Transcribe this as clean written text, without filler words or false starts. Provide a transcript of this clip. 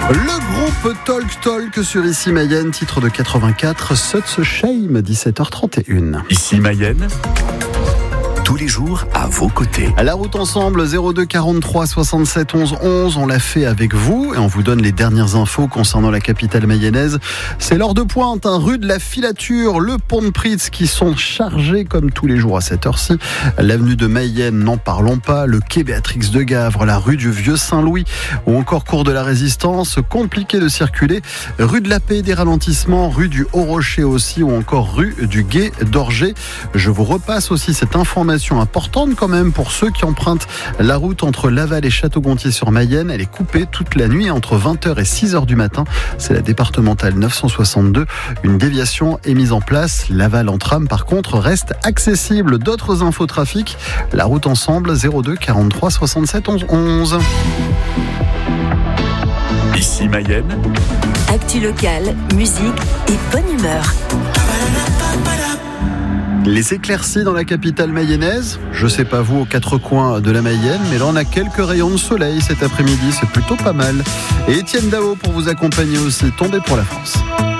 Le groupe Talk Talk sur Ici Mayenne, titre de 84, Such a Shame, 17h31. Ici Mayenne, tous les jours à vos côtés. À la route ensemble, 02 43 67 11 11, on l'a fait avec vous et on vous donne les dernières infos concernant la capitale mayonnaise. C'est l'heure de pointe, rue de la Filature, le pont de Pritz qui sont chargés comme tous les jours à cette heure-ci. L'avenue de Mayenne, n'en parlons pas, le quai Béatrix de Gavre, la rue du Vieux Saint-Louis ou encore cours de la Résistance, compliqué de circuler. Rue de la Paix, des ralentissements, rue du Haut-Rocher aussi ou encore rue du Gué d'Orgé. Je vous repasse aussi cette information importante quand même pour ceux qui empruntent la route entre Laval et Château-Gontier-sur-Mayenne. Elle est coupée toute la nuit entre 20h et 6h du matin. C'est la départementale 962. Une déviation est mise en place. Laval en tram par contre reste accessible. D'autres infos trafic, la route ensemble 02 43 67 11 11. Ici Mayenne, actu locale, musique et bonne humeur. Les éclaircies dans la capitale mayonnaise, je sais pas vous aux quatre coins de la Mayenne, mais là on a quelques rayons de soleil cet après-midi, c'est plutôt pas mal. Et Étienne Dao pour vous accompagner aussi, tombez pour la France.